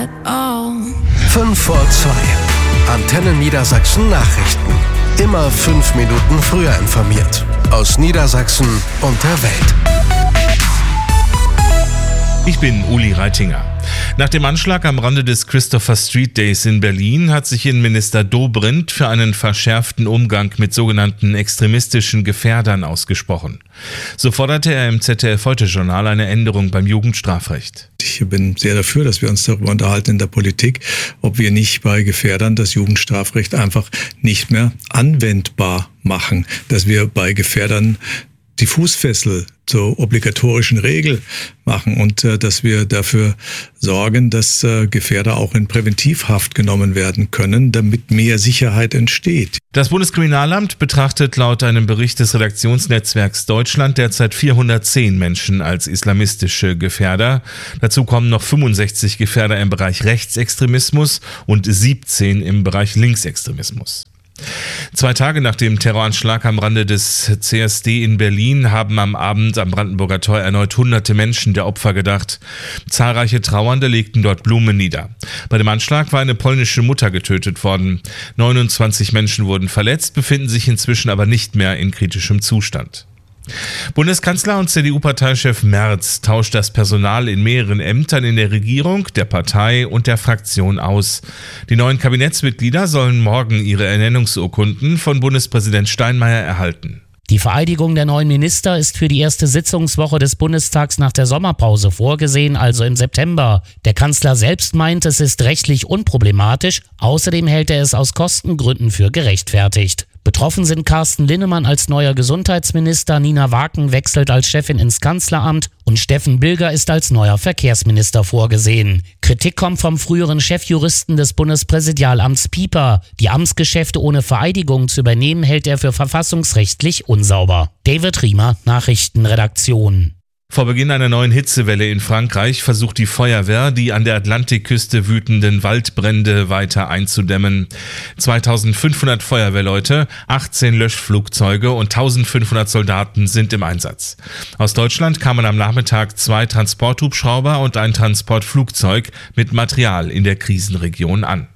at all. 5 vor 2. Antenne Niedersachsen Nachrichten. Immer 5 Minuten früher informiert. Aus Niedersachsen und der Welt. Ich bin Uli Reitinger. Nach dem Anschlag am Rande des Christopher Street Days in Berlin hat sich Innenminister Dobrindt für einen verschärften Umgang mit sogenannten extremistischen Gefährdern ausgesprochen. So forderte er im ZDF-Heute-Journal eine Änderung beim Jugendstrafrecht. Ich bin sehr dafür, dass wir uns darüber unterhalten in der Politik, ob wir nicht bei Gefährdern das Jugendstrafrecht einfach nicht mehr anwendbar machen, dass wir bei Gefährdern die Fußfessel zur obligatorischen Regel machen und dass wir dafür sorgen, dass Gefährder auch in Präventivhaft genommen werden können, damit mehr Sicherheit entsteht. Das Bundeskriminalamt betrachtet laut einem Bericht des Redaktionsnetzwerks Deutschland derzeit 410 Menschen als islamistische Gefährder. Dazu kommen noch 65 Gefährder im Bereich Rechtsextremismus und 17 im Bereich Linksextremismus. 2 Tage nach dem Terroranschlag am Rande des CSD in Berlin haben am Abend am Brandenburger Tor erneut hunderte Menschen der Opfer gedacht. Zahlreiche Trauernde legten dort Blumen nieder. Bei dem Anschlag war eine polnische Mutter getötet worden. 29 Menschen wurden verletzt, befinden sich inzwischen aber nicht mehr in kritischem Zustand. Bundeskanzler und CDU-Parteichef Merz tauscht das Personal in mehreren Ämtern in der Regierung, der Partei und der Fraktion aus. Die neuen Kabinettsmitglieder sollen morgen ihre Ernennungsurkunden von Bundespräsident Steinmeier erhalten. Die Vereidigung der neuen Minister ist für die erste Sitzungswoche des Bundestags nach der Sommerpause vorgesehen, also im September. Der Kanzler selbst meint, es ist rechtlich unproblematisch. Außerdem hält er es aus Kostengründen für gerechtfertigt. Betroffen sind Carsten Linnemann als neuer Gesundheitsminister, Nina Waken wechselt als Chefin ins Kanzleramt und Steffen Bilger ist als neuer Verkehrsminister vorgesehen. Kritik kommt vom früheren Chefjuristen des Bundespräsidialamts Pieper. Die Amtsgeschäfte ohne Vereidigung zu übernehmen, hält er für verfassungsrechtlich unsauber. David Riemer, Nachrichtenredaktion. Vor Beginn einer neuen Hitzewelle in Frankreich versucht die Feuerwehr, die an der Atlantikküste wütenden Waldbrände weiter einzudämmen. 2500 Feuerwehrleute, 18 Löschflugzeuge und 1500 Soldaten sind im Einsatz. Aus Deutschland kamen am Nachmittag 2 Transporthubschrauber und ein Transportflugzeug mit Material in der Krisenregion an.